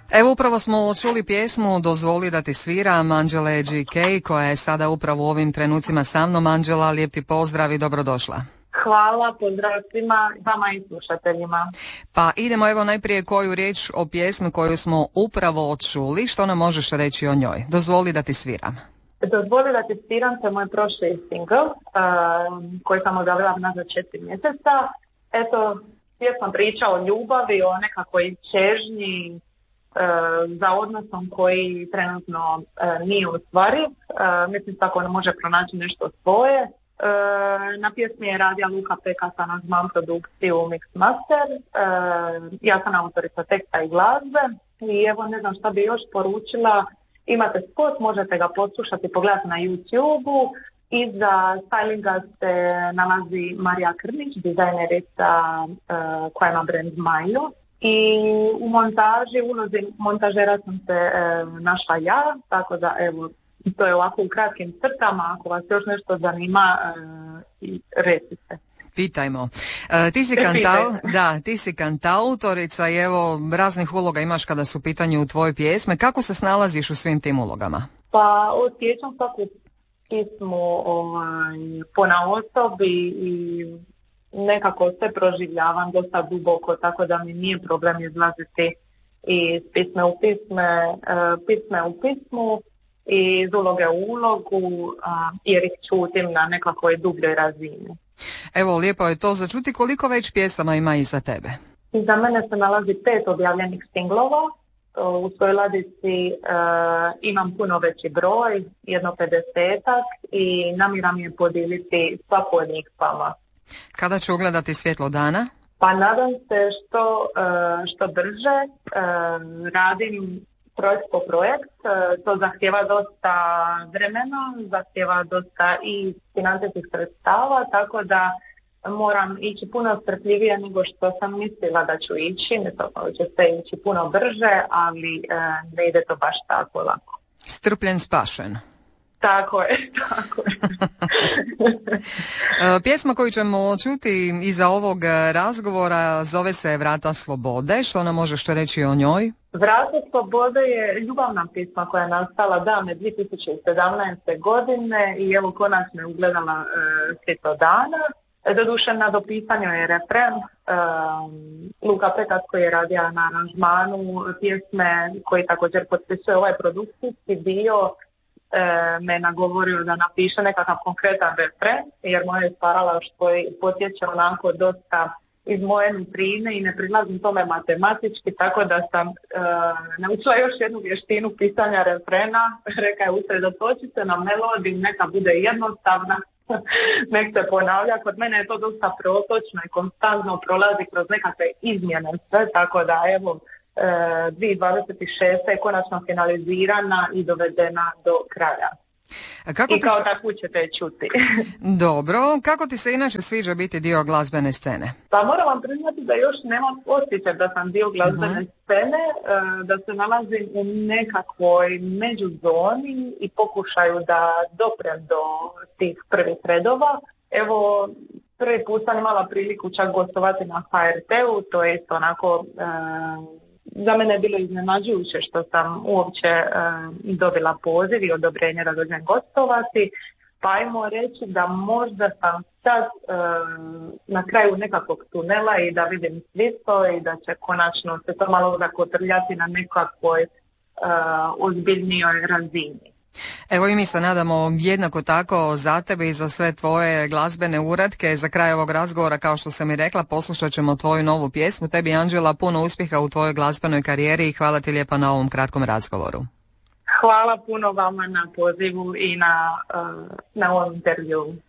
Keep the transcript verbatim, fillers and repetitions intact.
Evo upravo smo čuli pjesmu Dozvoli da ti sviram Anđele G K koja je sada upravo u ovim trenucima sa mnom. Anđela, lijep ti pozdrav i dobrodošla. Hvala, pozdrav svima, vama i slušateljima. Pa idemo evo najprije koju riječ o pjesmi koju smo upravo čuli. Što nam možeš reći o njoj? Dozvoli da ti sviram. Dozvoli da ti sviram, to je moj prošli single uh, koji sam objavila nazad četiri mjeseca. Eto, pjesma priča o ljubavi, o nekakvoj čežnji uh, za odnosom koji trenutno uh, nije ostvariv. Uh, mislim tako ono može pronaći nešto svoje. Uh, na pjesmi je radija Luka Peka sa Nazman produkciju Mix Master. Uh, ja sam autorica teksta i glazbe i evo ne znam šta bi još poručila. Imate spot, možete ga poslušati, pogledati na YouTube-u. Iza stylinga se nalazi Marija Krnić, dizajnerica uh, koja ima brand Majo. I u montaži, ulozi montažera sam se uh, našla ja, tako da evo, to je ovako u kratkim crtama, ako vas još nešto zanima, uh, recite. Pitajmo. E, ti si kantau, da, ti si kantautorica i evo raznih uloga imaš kada su u pitanju tvoje pjesme. Kako se snalaziš u svim tim ulogama? Pa osjećam svaku pismu ovaj, ponaosob i, i nekako sve proživljavam dosta duboko, tako da mi nije problem izlaziti iz pisme u pisme, uh, pisme u pismu i iz uloge u ulogu, uh, jer ih čutim na nekakvoj dubljoj razini. Evo, lijepo je to začuti. Koliko već pjesama ima iza tebe? Iza mene se nalazi pet objavljenih singlova. U svojoj ladici uh, imam puno veći broj, jedno pedesetak i namiram je podijeliti svaku od njih s vama. Kada će ugledati svjetlo dana? Pa nadam se što, uh, što brže. Uh, radim projekt po projekt, to zahtjeva dosta vremena, zahtjeva dosta i financijskih sredstava, tako da moram ići puno strpljivije nego što sam mislila da ću ići, ne to će se ići puno brže, ali e, ne ide to baš tako lako. Strpljen spašen. Tako je, tako je. Pjesma koju ćemo čuti iza ovog razgovora zove se Vrata slobode. Što nam možeš reći o njoj? Vrata slobode je ljubavna pisma koja je nastala davne dvije tisuće sedamnaeste. godine i evo konačno je ugledala e, svjetlo dana. Doduše na dopisanju je refren. E, Luka Pekas koji je radio na aranžmanu pjesme koji također potpisuje ovaj produkcijski dio. E, me nagovorio da napiše nekakav konkretan refren, jer moje stvaralaštvo potječe onako dosta iz moje nutrine i ne prilazim tome matematički, tako da sam e, naučila još jednu vještinu pisanja refrena. Reka je usredotoči se na melodiju, neka bude jednostavna, nek se ponavlja. Kod mene je to dosta protočno i konstantno prolazi kroz nekakve izmjene sve, tako da evo dvije tisuće dvadeset šeste. je konačno finalizirana i dovedena do kraja. Kako I kao se... takvu ćete čuti. Dobro, kako ti se inače sviđa biti dio glazbene scene? Pa moram vam priznati da još nemam osjećaj da sam dio glazbene uh-huh. scene, da se nalazim u nekakvoj međuzoni i pokušaju da doprem do tih prvih redova. Evo, prvi put sam imala priliku čak gostovati na H R T-u, to je isto onako... E, za mene je bilo iznenađujuće što sam uopće e, dobila poziv i odobrenje da dođem gostovati, pa ajmo reći da možda sam sad e, na kraju nekakvog tunela i da vidim svjetlo i da će konačno se to malo zakotrljati na nekakvoj e, ozbiljnijoj razini. Evo i mi se nadamo jednako tako za tebe i za sve tvoje glazbene uratke. Za kraj ovog razgovora, kao što sam i rekla, poslušat ćemo tvoju novu pjesmu. Tebi, Anđela, puno uspjeha u tvojoj glazbenoj karijeri i hvala ti lijepa na ovom kratkom razgovoru. Hvala puno vama na pozivu i na, uh, na ovom intervju.